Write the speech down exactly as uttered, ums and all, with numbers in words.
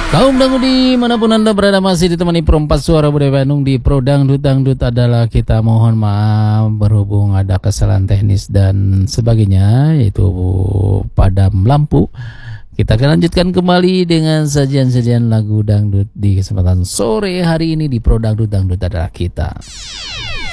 Kaum dangdut manapun anda berada masih ditemani perempat suara budaya Bandung di Pro Dangdut. Dangdut adalah kita mohon maaf berhubung ada kesalahan teknis dan sebagainya, yaitu padam lampu. Kita akan lanjutkan kembali dengan sajian-sajian lagu dangdut di kesempatan sore hari ini di Pro Dangdut. Dangdut adalah kita.